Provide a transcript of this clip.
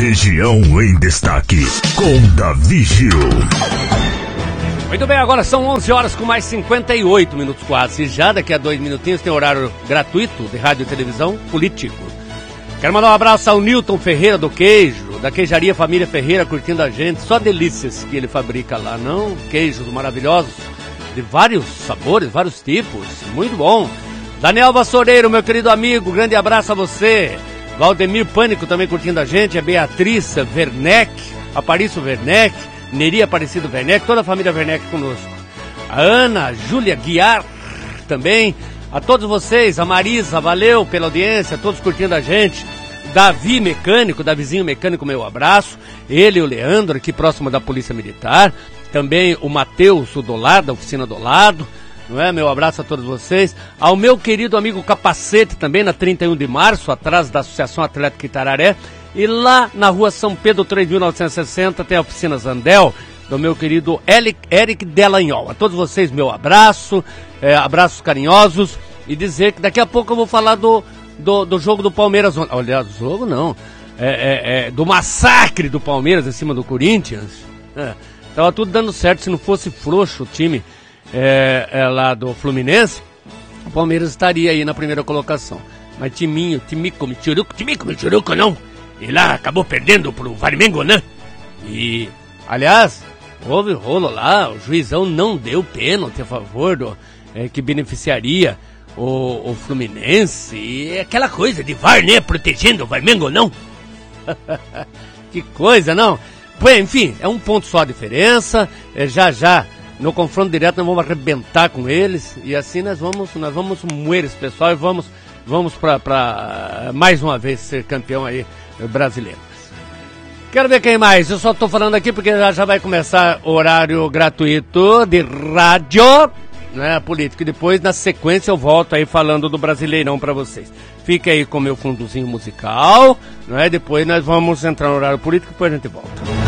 Região em Destaque, com Davi Gil. Muito bem, agora são 11 horas com mais 58 minutos quase. E já daqui a 2 minutinhos tem horário gratuito de rádio e televisão político. Quero mandar um abraço ao Newton Ferreira do Queijo, da Queijaria Família Ferreira, curtindo a gente. Só delícias que ele fabrica lá, não? Queijos maravilhosos, de vários sabores, vários tipos. Muito bom. Daniel Vassoureiro, meu querido amigo, grande abraço a você. Valdemir Pânico também curtindo a gente. A Beatriz Werneck, Aparício Werneck, Neri Aparecido Werneck, toda a família Werneck conosco. A Ana, a Júlia Guiar também. A todos vocês, a Marisa, valeu pela audiência, todos curtindo a gente. Davi Mecânico, Davizinho Mecânico, meu abraço. Ele e o Leandro, aqui próximo da Polícia Militar. Também o Matheus, o do lado, da oficina do lado. Não é? Meu abraço a todos vocês. Ao meu querido amigo Capacete, também na 31 de março, atrás da Associação Atlética Itararé. E lá na rua São Pedro 3.960 tem a oficina Zandel, do meu querido Eric Delanhol. A todos vocês, meu abraço, abraços carinhosos. E dizer que daqui a pouco eu vou falar do jogo do Palmeiras. Aliás, do jogo não. Do massacre do Palmeiras em cima do Corinthians. Tava tudo dando certo. Se não fosse frouxo o time lá do Fluminense, o Palmeiras estaria aí na primeira colocação. Mas Timico, Michuruco não. E lá acabou perdendo pro Flamengo, né? E, aliás, houve rolo lá, o juizão não deu pênalti a favor que beneficiaria o Fluminense. E aquela coisa de VAR, né? Protegendo o Flamengo, não? Que coisa, não? Pois, enfim, é um ponto só a diferença. Já, no confronto direto, nós vamos arrebentar com eles. E assim nós vamos moer esse pessoal e vamos para mais uma vez ser campeão aí brasileiro. Quero ver quem mais. Eu só tô falando aqui porque já vai começar o horário gratuito de rádio, né, político. E depois, na sequência, eu volto aí falando do Brasileirão para vocês. Fique aí com o meu fundozinho musical, né? Depois nós vamos entrar no horário político e depois a gente volta.